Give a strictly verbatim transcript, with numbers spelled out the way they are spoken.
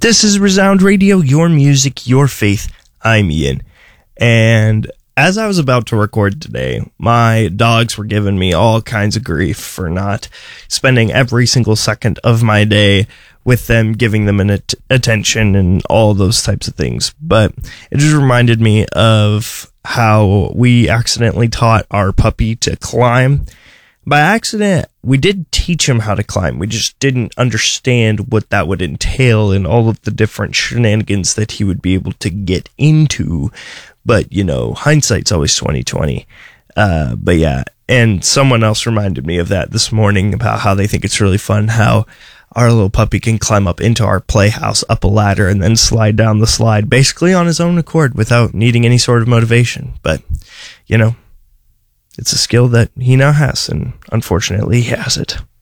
This is Resound Radio, your music, your faith. I'm Ian. And as I was about to record today, my dogs were giving me all kinds of grief for not spending every single second of my day with them, giving them an at- attention and all those types of things. But it just reminded me of how we accidentally taught our puppy to climb. By accident, we did teach him how to climb. We just didn't understand what that would entail and all of the different shenanigans that he would be able to get into. But, you know, hindsight's always twenty twenty. Uh, but yeah, and someone else reminded me of that this morning about how they think it's really fun how our little puppy can climb up into our playhouse up a ladder and then slide down the slide basically on his own accord without needing any sort of motivation. But, you know, it's a skill that he now has, and unfortunately he has it.